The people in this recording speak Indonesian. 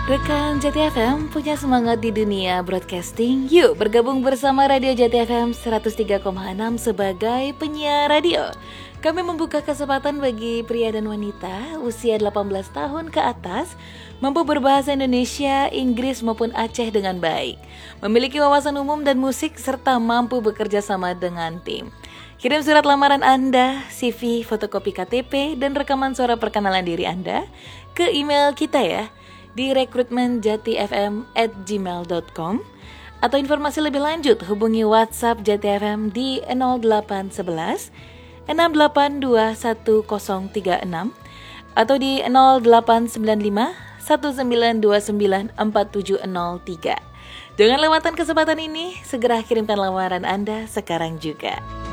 Rekan Jati FM punya semangat di dunia broadcasting. Yuk bergabung bersama Radio Jati FM 103,6 sebagai penyiar radio. Kami membuka kesempatan bagi pria dan wanita usia 18 tahun ke atas mampu berbahasa Indonesia, Inggris maupun Aceh dengan baik, memiliki wawasan umum dan musik serta mampu bekerja sama dengan tim. Kirim surat lamaran Anda, CV, fotokopi KTP, dan rekaman suara perkenalan diri Anda ke email kita ya, di rekrutmenjatifm@gmail.com. Atau informasi lebih lanjut hubungi WhatsApp Jati FM di 0811 6821036 atau di 0895 1929 4703. Jangan lewatkan kesempatan ini, segera kirimkan lamaran Anda sekarang juga.